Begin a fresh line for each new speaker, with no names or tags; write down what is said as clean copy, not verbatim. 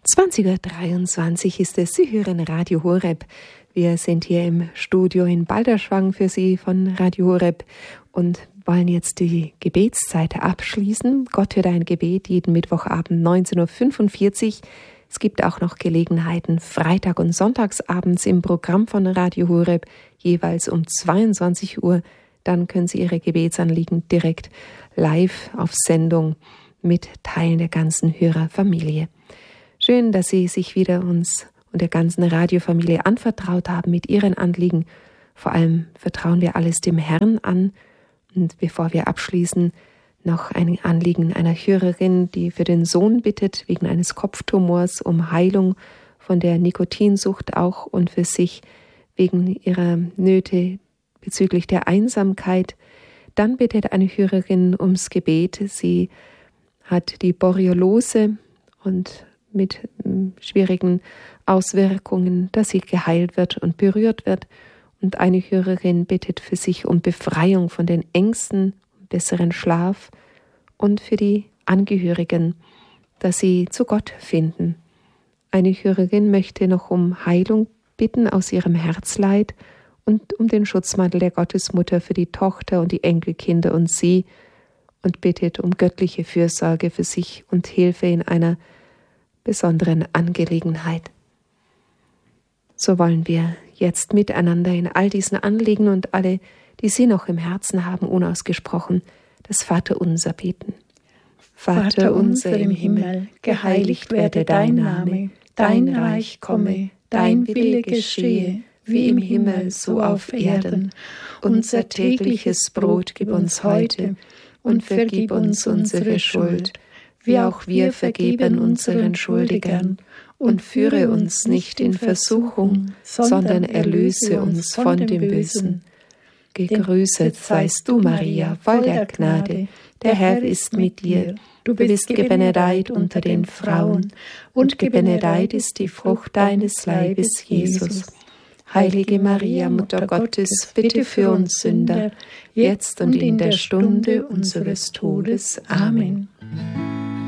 20:23 ist es. Sie hören Radio Horeb. Wir sind hier im Studio in Balderschwang für Sie von Radio Horeb und wollen jetzt die Gebetszeit abschließen. Gott hört ein Gebet jeden Mittwochabend 19:45 Uhr. Es gibt auch noch Gelegenheiten Freitag- und Sonntagsabends im Programm von Radio Horeb, jeweils um 22 Uhr. Dann können Sie Ihre Gebetsanliegen direkt live auf Sendung mitteilen der ganzen Hörerfamilie. Schön, dass Sie sich wieder uns und der ganzen Radiofamilie anvertraut haben mit Ihren Anliegen. Vor allem vertrauen wir alles dem Herrn an. Und bevor wir abschließen, noch ein Anliegen einer Hörerin, die für den Sohn bittet, wegen eines Kopftumors um Heilung von der Nikotinsucht auch und für sich wegen ihrer Nöte bezüglich der Einsamkeit. Dann bittet eine Hörerin ums Gebet. Sie hat die Borreliose und mit schwierigen Auswirkungen, dass sie geheilt wird und berührt wird. Und eine Hörerin bittet für sich um Befreiung von den Ängsten, besseren Schlaf und für die Angehörigen, dass sie zu Gott finden. Eine Hörerin möchte noch um Heilung bitten aus ihrem Herzleid und um den Schutzmantel der Gottesmutter für die Tochter und die Enkelkinder und sie und bittet um göttliche Fürsorge für sich und Hilfe in einer besonderen Angelegenheit. So wollen wir jetzt miteinander in all diesen Anliegen und alle, die Sie noch im Herzen haben, unausgesprochen, das Vaterunser beten.
Vater unser im Himmel, geheiligt werde dein Name, dein Reich komme, dein Wille geschehe, wie im Himmel, so auf Erden. Unser tägliches Brot gib uns heute und vergib uns unsere Schuld, wie auch wir vergeben unseren Schuldigern. Und führe uns nicht in Versuchung, sondern erlöse uns von dem Bösen.
Gegrüßet seist du, Maria, voll der Gnade, der Herr ist mit dir. Du bist gebenedeit unter den Frauen, und gebenedeit ist die Frucht deines Leibes, Jesus. Heilige Maria, Mutter Gottes, bitte für uns Sünder, jetzt und in der Stunde unseres Todes. Amen.